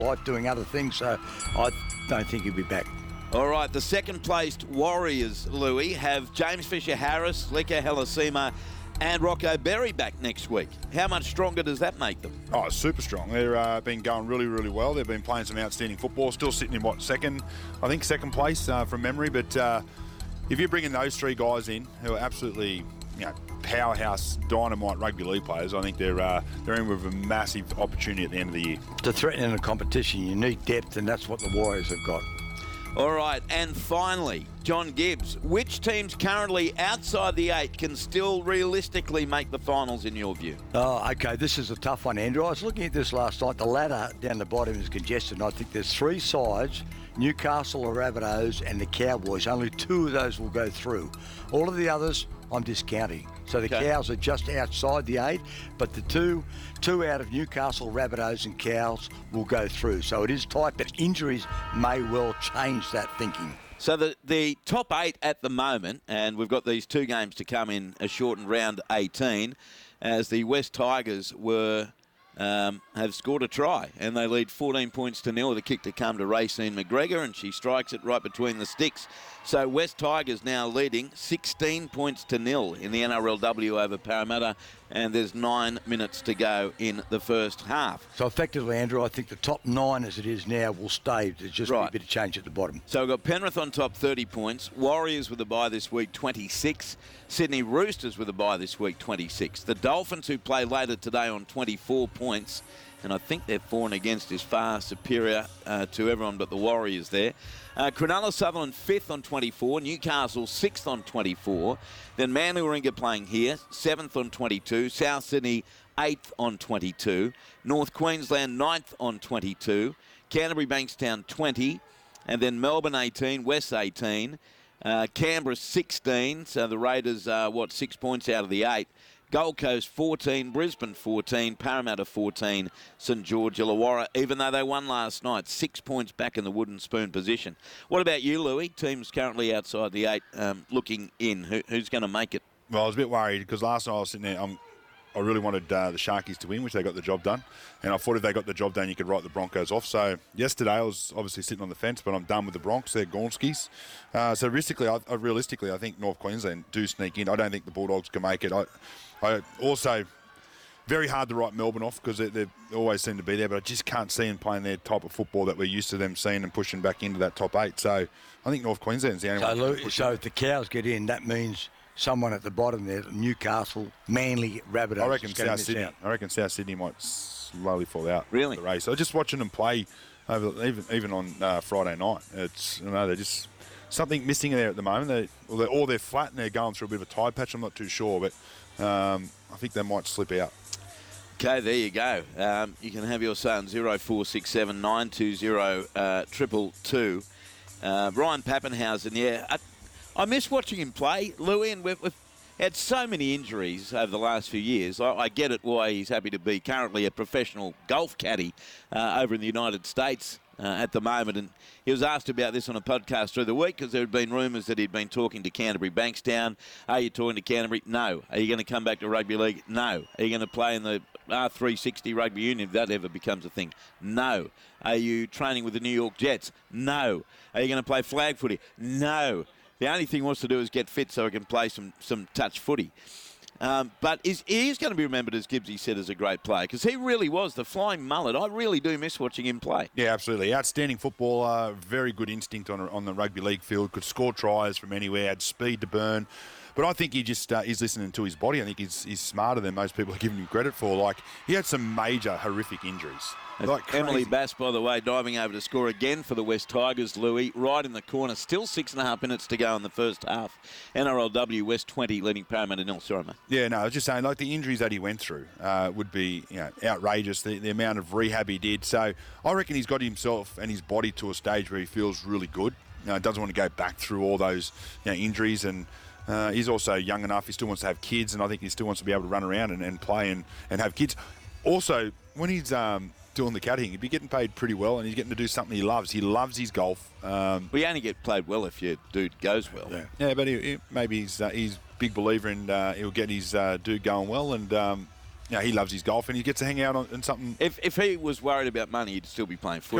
life doing other things, so I don't think he'll be back. All right, the second-placed Warriors, Louis, have James Fisher-Harris, Leka Helasima and Rocco Berry back next week. How much stronger does that make them? Oh, super strong. They've been going really, really well. They've been playing some outstanding football. Still sitting in, second place from memory. But if you're bringing those three guys in who are absolutely, powerhouse, dynamite rugby league players, I think they're in with a massive opportunity at the end of the year. To threaten in a competition, you need depth, and that's what the Warriors have got. All right, and finally, John Gibbs, which teams currently outside the 8 can still realistically make the finals in your view? Oh, okay, this is a tough one, Andrew. I was looking at this last night. The ladder down the bottom is congested, and I think there's 3 sides, Newcastle, the Rabbitohs and the Cowboys. Only 2 of those will go through. All of the others, I'm discounting. So the Cows are just outside the 8, but the two out of Newcastle, Rabbitohs and Cows will go through. So it is tight, but injuries may well change that thinking. So the top 8 at the moment, and we've got these 2 games to come in a shortened round 18, as the West Tigers have scored a try, and they lead 14 points to 0 with a kick to come to Racine McGregor, and she strikes it right between the sticks. So West Tigers now leading 16 points to 0 in the NRLW over Parramatta, and there's 9 minutes to go in the first half. So effectively, Andrew, I think the top 9 as it is now will stay. There's just a bit of change at the bottom. So we've got Penrith on top, 30 points. Warriors with a bye this week, 26. Sydney Roosters with a bye this week, 26. The Dolphins, who play later today, on 24 points. And I think their for and against is far superior to everyone but the Warriors there. Cronulla Sutherland 5th on 24, Newcastle 6th on 24, then Manly Warringah playing here, 7th on 22, South Sydney 8th on 22, North Queensland 9th on 22, Canterbury Bankstown 20, and then Melbourne 18, West 18, Canberra 16, so the Raiders are, 6 points out of the 8. Gold Coast 14, Brisbane 14, Parramatta 14, St George Illawarra, even though they won last night, 6 points back in the wooden spoon position. What about you, Louis? Teams currently outside the 8 looking in. Who's going to make it? Well, I was a bit worried because last night I was sitting there, I really wanted the Sharkies to win, which they got the job done. And I thought if they got the job done, you could write the Broncos off. So yesterday I was obviously sitting on the fence, but I'm done with the Bronx. They're Gornskis. So realistically, I think North Queensland do sneak in. I don't think the Bulldogs can make it. I also, very hard to write Melbourne off because they always seem to be there, but I just can't see them playing their type of football that we're used to them seeing and pushing back into that top 8. So I think North Queensland's the only one. So if the Cows get in, that means someone at the bottom there, Newcastle, Manly, Rabbitohs. I reckon South Sydney might slowly fall out. Really? The race. I was just watching them play even on Friday night. They're just something missing there at the moment. They're flat and they're going through a bit of a tide patch. I'm not too sure, but I think they might slip out. Okay, there you go. You can have your say on 0467 920 222. Ryan Pappenhausen, yeah. I miss watching him play, Louis, and we've had so many injuries over the last few years. I get it why he's happy to be currently a professional golf caddy over in the United States at the moment. And he was asked about this on a podcast through the week because there had been rumours that he'd been talking to Canterbury Bankstown. Are you talking to Canterbury? No. Are you going to come back to rugby league? No. Are you going to play in the R360 rugby union if that ever becomes a thing? No. Are you training with the New York Jets? No. Are you going to play flag footy? No. The only thing he wants to do is get fit so he can play some touch footy. But he's going to be remembered, as Gibbsy said, as a great player because he really was the flying mullet. I really do miss watching him play. Yeah, absolutely. Outstanding footballer, very good instinct on the rugby league field, could score tries from anywhere, had speed to burn. But I think he just he's listening to his body. I think he's smarter than most people are giving him credit for. Like, he had some major, horrific injuries. Like Emily Bass, by the way, diving over to score again for the West Tigers, Louis, right in the corner. Still 6.5 minutes to go in the first half. NRLW West 20 leading Parramatta 0. Sorry, mate. Yeah, no, I was just saying, like, the injuries that he went through would be outrageous, the amount of rehab he did. So I reckon he's got himself and his body to a stage where he feels really good. Doesn't want to go back through all those injuries, and he's also young enough. He still wants to have kids, and I think he still wants to be able to run around and play and have kids. Also, when he's doing the caddying, he'd be getting paid pretty well, and he's getting to do something he loves. He loves his golf. We only get played well if your dude goes well. Yeah, but maybe he's a big believer in he'll get his dude going well, and he loves his golf and he gets to hang out in something. If he was worried about money, he'd still be playing footy.